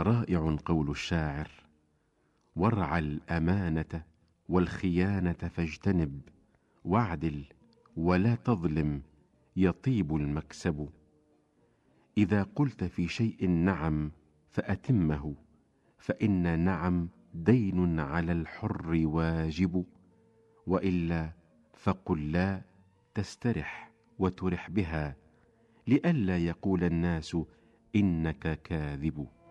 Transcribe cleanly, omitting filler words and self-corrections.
رائع قول الشاعر: وارعى الأمانة والخيانة فاجتنب، واعدل ولا تظلم يطيب المكسب. إذا قلت في شيء نعم فأتمه، فإن نعم دين على الحر واجب، وإلا فقل لا تسترح وترح بها، لئلا يقول الناس إنك كاذب.